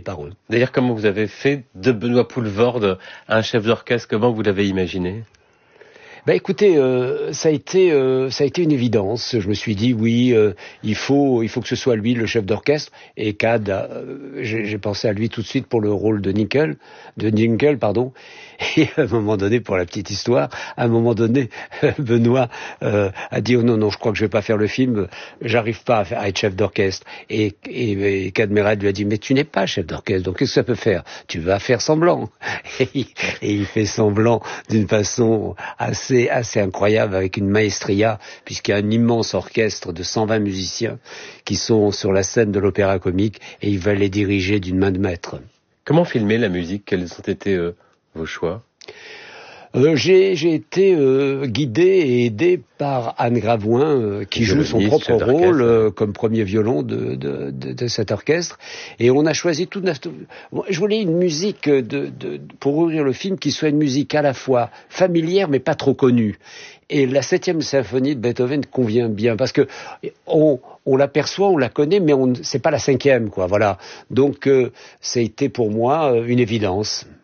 par eux. D'ailleurs, comment vous avez fait de Benoît Poelvoorde un chef d'orchestre? Comment vous l'avez imaginé? Écoutez, ça a été une évidence. Je me suis dit oui, il faut que ce soit lui le chef d'orchestre. Et Cad, j'ai pensé à lui tout de suite pour le rôle de Nickel, pardon. Et à un moment donné, pour la petite histoire, Benoît a dit oh non, je crois que je vais pas faire le film, j'arrive pas à être chef d'orchestre. Et Cad Merad lui a dit mais tu n'es pas chef d'orchestre, donc qu'est-ce que ça peut faire? Tu vas faire semblant. Et il fait semblant d'une façon assez incroyable, avec une maestria, puisqu'il y a un immense orchestre de 120 musiciens qui sont sur la scène de l'Opéra Comique, et il va les diriger d'une main de maître. Comment filmer la musique? Quels ont été vos choix? J'ai été guidé et aidé par Anne Gravoin, qui joue son propre rôle comme premier violon de cet orchestre. Et on a choisi tout. Je voulais une musique pour ouvrir le film qui soit une musique à la fois familière mais pas trop connue. Et la 7e symphonie de Beethoven convient bien parce que on l'aperçoit, on la connaît, mais c'est pas la 5e, quoi. Voilà. Donc, ça a été pour moi une évidence.